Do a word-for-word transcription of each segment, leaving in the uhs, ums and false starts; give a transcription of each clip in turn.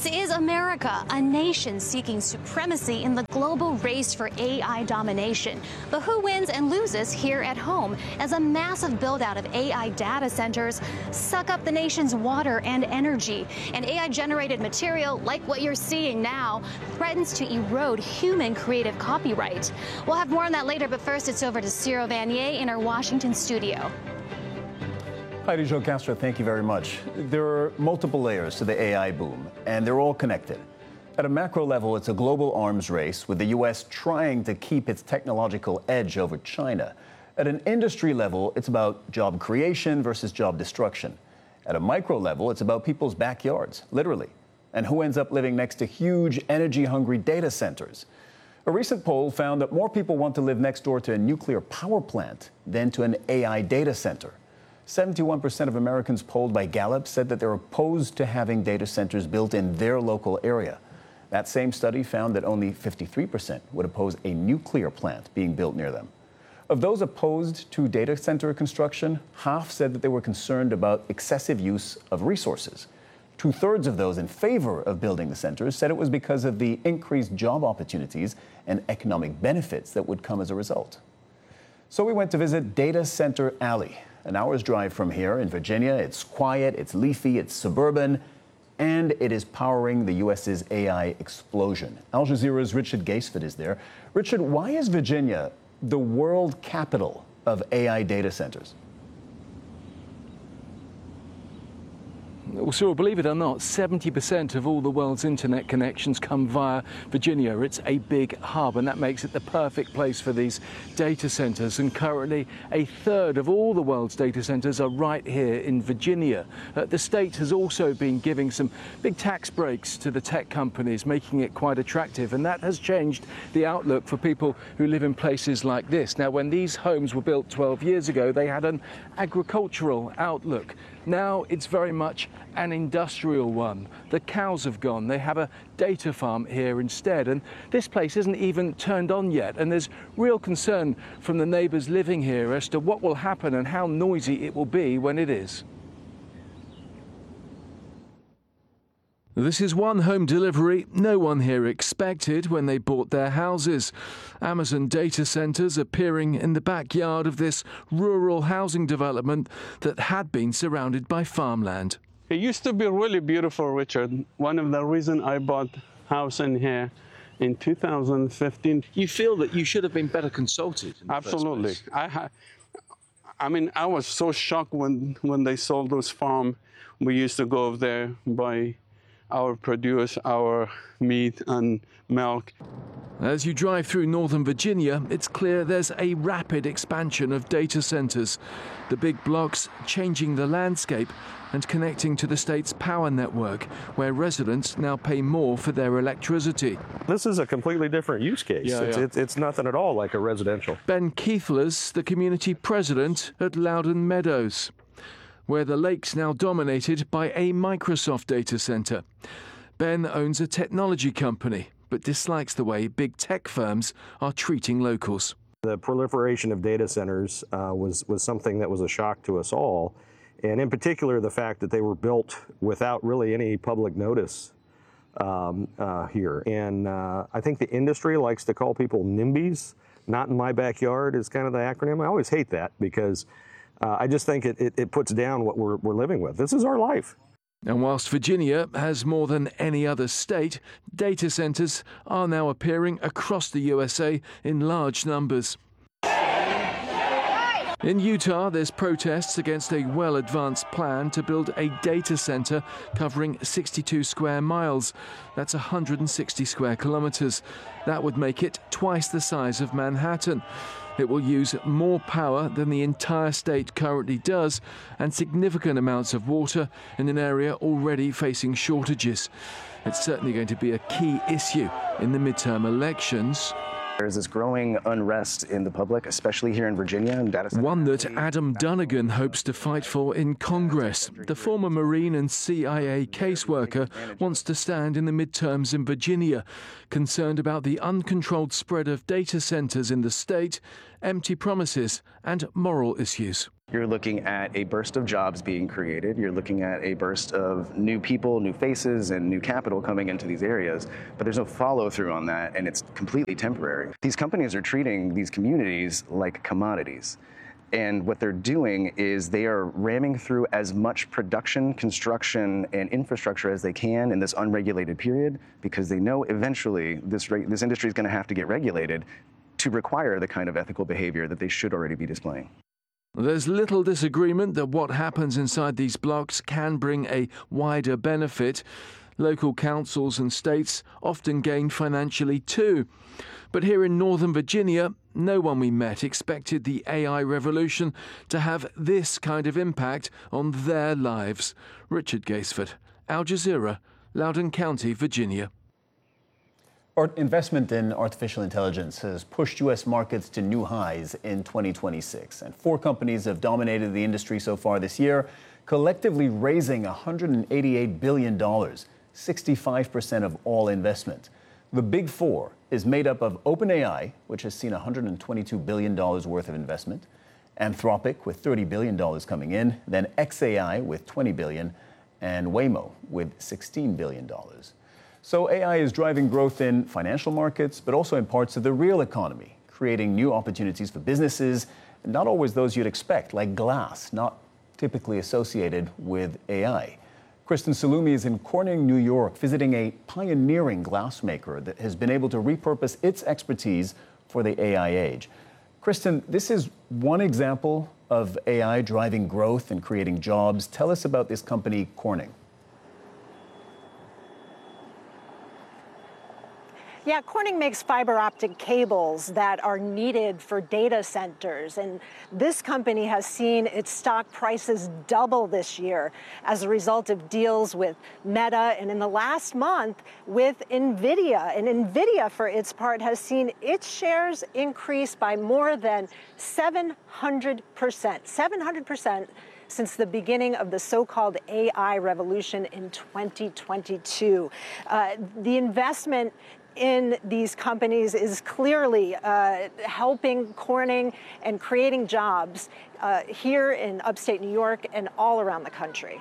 is America, a nation seeking supremacy in the global race for A I domination. But who wins and loses here at home as a massive build-out of A I data centers suck up the nation's water and energy? And A I-generated material, like what you're seeing now, threatens to erode human creative copyright. We'll have more on that later, but first it's over to Ciro Vanier in our Washington studio. Heidi Jo Castro, thank you very much. There are multiple layers to the A I boom, and they're all connected. At a macro level, it's a global arms race, with the U S trying to keep its technological edge over China. At an industry level, it's about job creation versus job destruction. At a micro level, it's about people's backyards, literally, and who ends up living next to huge, energy-hungry data centers. A recent poll found that more people want to live next door to a nuclear power plant than to an A I data center. seventy-one percent of Americans polled by Gallup said that they're opposed to having data centers built in their local area. That same study found that only fifty-three percent would oppose a nuclear plant being built near them. Of those opposed to data center construction, half said that they were concerned about excessive use of resources. Two-thirds of those in favor of building the centers said it was because of the increased job opportunities and economic benefits that would come as a result. So we went to visit Data Center Alley. An hour's drive from here in Virginia. It's quiet, it's leafy, it's suburban, and it is powering the U S's A I explosion. Al Jazeera's Richard Gaisford is there. Richard, why is Virginia the world capital of A I data centers? Well, Cyril, believe it or not, seventy percent of all the world's internet connections come via Virginia. It's a big hub, and that makes it the perfect place for these data centers. And currently, a third of all the world's data centers are right here in Virginia. Uh, the state has also been giving some big tax breaks to the tech companies, making it quite attractive. And that has changed the outlook for people who live in places like this. Now, when these homes were built twelve years ago, they had an agricultural outlook. Now it's very much an industrial one. The cows have gone. They have a data farm here instead. And this place isn't even turned on yet. And there's real concern from the neighbors living here as to what will happen and how noisy it will be when it is. This is one home delivery no one here expected when they bought their houses. Amazon data centers appearing in the backyard of this rural housing development that had been surrounded by farmland. It used to be really beautiful, Richard. One of the reasons I bought house in here in two thousand fifteen. You feel that you should have been better consulted? In the Absolutely. first place. I, ha I mean, I was so shocked when, when they sold those farms. We used to go over there, buy our produce, our meat and milk. As you drive through northern Virginia, it's clear there's a rapid expansion of data centers. The big blocks changing the landscape and connecting to the state's power network, where residents now pay more for their electricity. This is a completely different use case. Yeah, it's, yeah. It's, it's nothing at all like a residential. Ben Keithless, the community president at Loudon Meadows, where the lake's now dominated by a Microsoft data center. Ben owns a technology company, but dislikes the way big tech firms are treating locals. The proliferation of data centers uh, was, was something that was a shock to us all, and in particular the fact that they were built without really any public notice um, uh, here. And uh, I think the industry likes to call people NIMBYs. Not in my backyard is kind of the acronym. I always hate that because Uh, I just think it, it, it puts down what we're, we're living with. This is our life. And whilst Virginia has more than any other state, data centers are now appearing across the U S A in large numbers. In Utah, there's protests against a well-advanced plan to build a data center covering sixty-two square miles. That's one hundred sixty square kilometers. That would make it twice the size of Manhattan. It will use more power than the entire state currently does, and significant amounts of water in an area already facing shortages. It's certainly going to be a key issue in the midterm elections. There's this growing unrest in the public, especially here in Virginia. And data center. One that Adam Dunnigan hopes to fight for in Congress. The former Marine and C I A caseworker wants to stand in the midterms in Virginia, concerned about the uncontrolled spread of data centers in the state, empty promises, and moral issues. You're looking at a burst of jobs being created. You're looking at a burst of new people, new faces, and new capital coming into these areas. But there's no follow through on that, and it's completely temporary. These companies are treating these communities like commodities. And what they're doing is they are ramming through as much production, construction, and infrastructure as they can in this unregulated period, because they know eventually this, this industry is going to have to get regulated to require the kind of ethical behavior that they should already be displaying. There's little disagreement that what happens inside these blocks can bring a wider benefit. Local councils and states often gain financially too. But here in Northern Virginia, no one we met expected the A I revolution to have this kind of impact on their lives. Richard Gaisford, Al Jazeera, Loudoun County, Virginia. Our investment in artificial intelligence has pushed U S markets to new highs in twenty twenty-six. And four companies have dominated the industry so far this year, collectively raising one hundred eighty-eight billion dollars, sixty-five percent of all investment. The Big Four is made up of OpenAI, which has seen one hundred twenty-two billion dollars worth of investment, Anthropic with thirty billion dollars coming in, then xAI with twenty billion dollars, and Waymo with sixteen billion dollars. So A I is driving growth in financial markets, but also in parts of the real economy, creating new opportunities for businesses, and not always those you'd expect, like glass, not typically associated with A I. Kristen Salumi is in Corning, New York, visiting a pioneering glassmaker that has been able to repurpose its expertise for the A I age. Kristen, this is one example of A I driving growth and creating jobs. Tell us about this company, Corning. Yeah, Corning makes fiber optic cables that are needed for data centers. And this company has seen its stock prices double this year as a result of deals with Meta and in the last month with NVIDIA. And NVIDIA, for its part, has seen its shares increase by more than seven hundred percent. seven hundred percent since the beginning of the so-called A I revolution in twenty twenty-two. Uh, the investment in these companies is clearly uh, helping Corning and creating jobs uh, here in upstate New York and all around the country.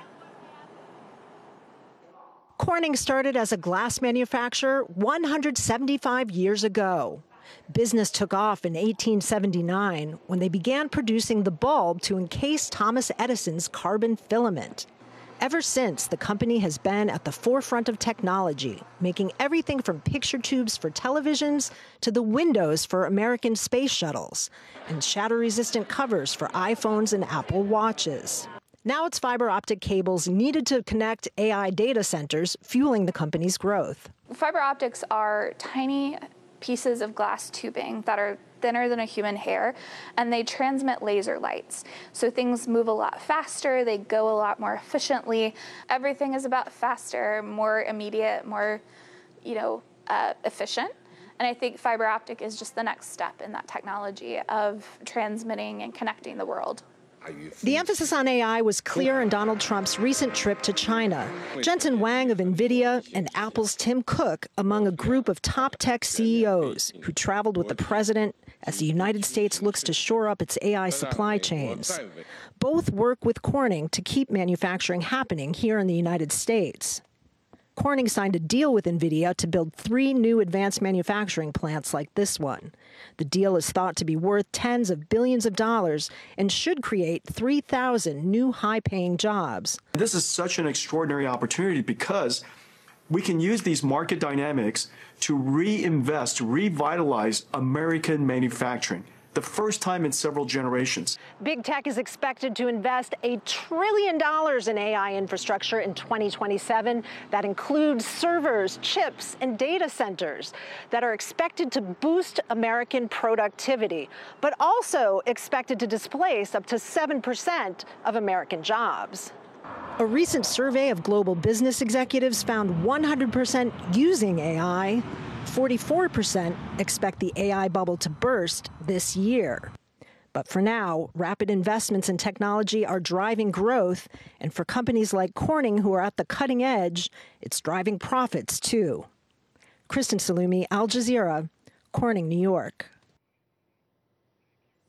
Corning started as a glass manufacturer one hundred seventy-five years ago. Business took off in eighteen seventy-nine when they began producing the bulb to encase Thomas Edison's carbon filament. Ever since, the company has been at the forefront of technology, making everything from picture tubes for televisions to the windows for American space shuttles, and shatter-resistant covers for iPhones and Apple Watches. Now it's fiber optic cables needed to connect A I data centers, fueling the company's growth. Fiber optics are tiny pieces of glass tubing that are thinner than a human hair, and they transmit laser lights. So things move a lot faster, they go a lot more efficiently. Everything is about faster, more immediate, more, you know, uh, efficient. And I think fiber optic is just the next step in that technology of transmitting and connecting the world. The emphasis on A I was clear in Donald Trump's recent trip to China. Jensen Huang of NVIDIA and Apple's Tim Cook among a group of top tech C E Os who traveled with the president as the United States looks to shore up its A I supply chains. Both work with Corning to keep manufacturing happening here in the United States. Corning signed a deal with NVIDIA to build three new advanced manufacturing plants like this one. The deal is thought to be worth tens of billions of dollars and should create three thousand new high-paying jobs. This is such an extraordinary opportunity because we can use these market dynamics to reinvest, revitalize American manufacturing. The first time in several generations. Big tech is expected to invest a trillion dollars in A I infrastructure in twenty twenty-seven. That includes servers, chips, and data centers that are expected to boost American productivity, but also expected to displace up to seven percent of American jobs. A recent survey of global business executives found one hundred percent using A I. forty-four percent expect the A I bubble to burst this year. But for now, rapid investments in technology are driving growth, and for companies like Corning who are at the cutting edge, it's driving profits too. Kristen Salumi, Al Jazeera, Corning, New York.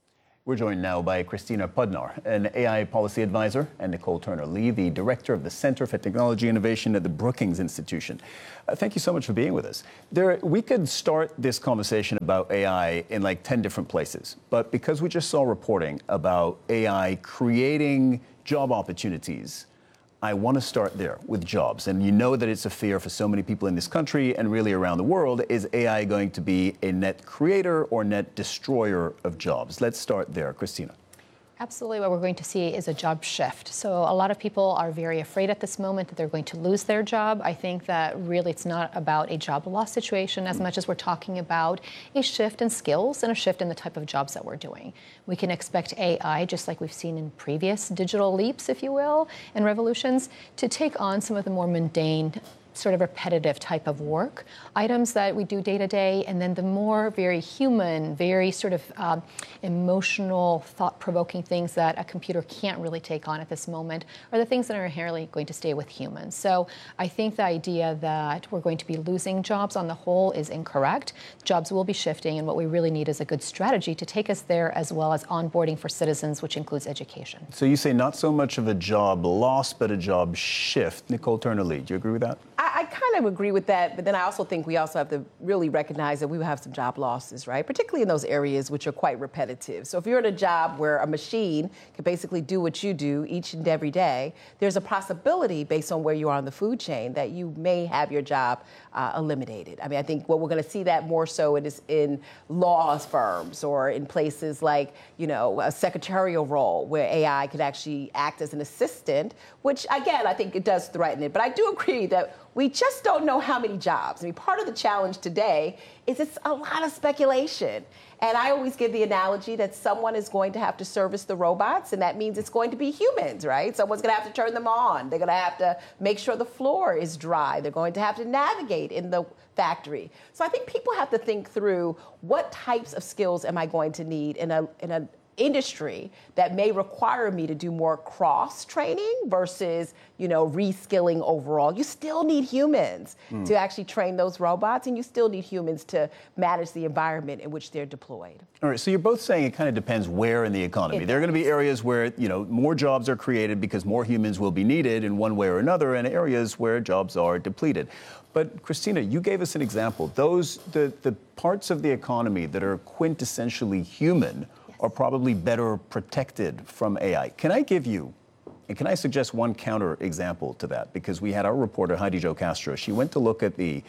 We're joined now by Christina Pudnar, an A I policy advisor, and Nicole Turner-Lee, the director of the Center for Technology Innovation at the Brookings Institution. Uh, thank you so much for being with us. There, we could start this conversation about A I in like ten different places, but because we just saw reporting about A I creating job opportunities, I want to start there with jobs. And you know that it's a fear for so many people in this country and really around the world. Is A I going to be a net creator or net destroyer of jobs? Let's start there. Christina. Absolutely. What we're going to see is a job shift. So a lot of people are very afraid at this moment that they're going to lose their job. I think that really it's not about a job loss situation as much as we're talking about a shift in skills and a shift in the type of jobs that we're doing. We can expect A I, just like we've seen in previous digital leaps, if you will, and revolutions, to take on some of the more mundane, sort of repetitive type of work, items that we do day to day, and then the more very human, very sort of um, emotional, thought-provoking things that a computer can't really take on at this moment are the things that are inherently going to stay with humans. So I think the idea that we're going to be losing jobs on the whole is incorrect. Jobs will be shifting, and what we really need is a good strategy to take us there, as well as onboarding for citizens, which includes education. So you say not so much of a job loss, but a job shift. Nicole Turner-Lee, do you agree with that? I kind of agree with that, but then I also think we also have to really recognize that we will have some job losses, right? Particularly in those areas which are quite repetitive. So if you're in a job where a machine can basically do what you do each and every day, there's a possibility based on where you are on the food chain that you may have your job uh, eliminated. I mean, I think what we're going to see that more so it is in law firms or in places like, you know, a secretarial role where A I could actually act as an assistant, which again, I think it does threaten it. But I do agree that we just don't know how many jobs. I mean, part of the challenge today is it's a lot of speculation. And I always give the analogy that someone is going to have to service the robots, and that means it's going to be humans, right? Someone's going to have to turn them on. They're going to have to make sure the floor is dry. They're going to have to navigate in the factory. So I think people have to think through what types of skills am I going to need in a in a industry that may require me to do more cross training versus, you know, reskilling overall. You still need humans mm. to actually train those robots, and you still need humans to manage the environment in which they're deployed. All right, so you're both saying it kind of depends where in the economy. It there are going to be areas where, you know, more jobs are created because more humans will be needed in one way or another, and areas where jobs are depleted. But Christina, you gave us an example. Those, the, the parts of the economy that are quintessentially human are probably better protected from A I. Can I give you, and can I suggest one counter example to that? Because we had our reporter, Heidi Jo Castro, she went to look at the,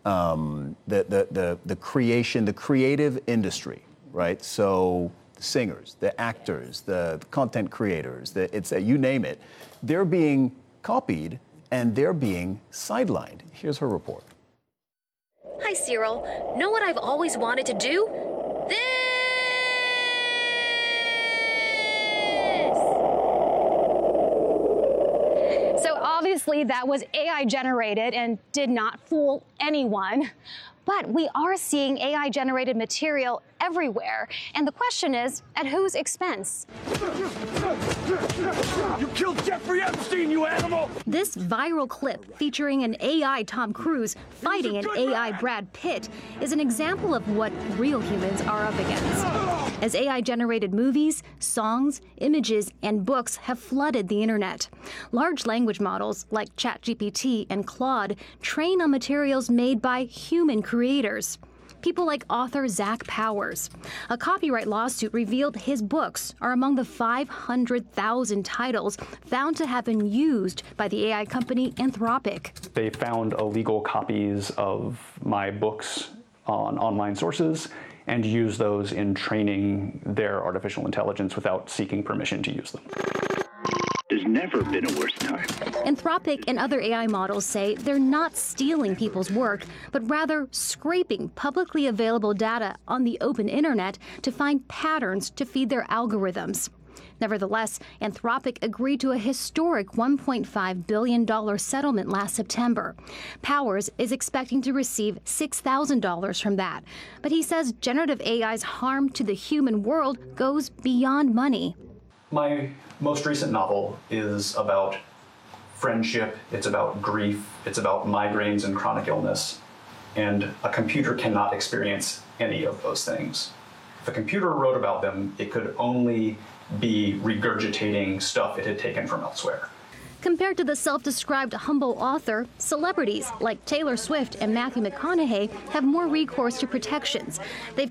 um, the, the, the, the creation, the creative industry, right? So the singers, the actors, the, the content creators, the, it's, uh, you name it, they're being copied and they're being sidelined. Here's her report. Hi, Cyril. Know what I've always wanted to do? This! Obviously, that was A I generated and did not fool anyone. But we are seeing A I generated material everywhere. And the question is, at whose expense? You killed Jeffrey Epstein, you animal! This viral clip featuring an A I Tom Cruise fighting an A I Brad Pitt is an example of what real humans are up against. As A I generated movies, songs, images, and books have flooded the internet. Large language models like ChatGPT and Claude train on materials made by human creators. People like author Zach Powers. A copyright lawsuit revealed his books are among the five hundred thousand titles found to have been used by the A I company Anthropic. They found illegal copies of my books on online sources and used those in training their artificial intelligence without seeking permission to use them. There's never been a worse time. Anthropic and other A I models say they're not stealing people's work, but rather scraping publicly available data on the open internet to find patterns to feed their algorithms. Nevertheless, Anthropic agreed to a historic one point five billion dollars settlement last September. Powers is expecting to receive six thousand dollars from that. But he says generative A I's harm to the human world goes beyond money. My most recent novel is about friendship, it's about grief, it's about migraines and chronic illness, and a computer cannot experience any of those things. If a computer wrote about them, it could only be regurgitating stuff it had taken from elsewhere. Compared to the self-described humble author, celebrities like Taylor Swift and Matthew McConaughey have more recourse to protections. They've